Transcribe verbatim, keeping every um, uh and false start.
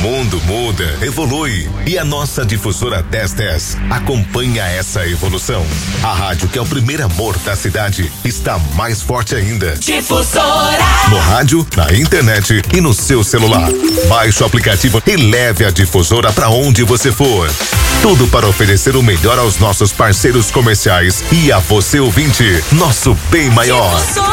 mundo muda, evolui e a nossa difusora dez dez acompanha essa evolução. A rádio que é o primeiro amor da cidade está mais forte ainda. Difusora! No rádio, na internet e no seu celular. Baixe o aplicativo e leve a difusora para onde você for. Tudo para oferecer o melhor aos nossos parceiros comerciais e a você ouvinte, nosso bem maior. Difusora!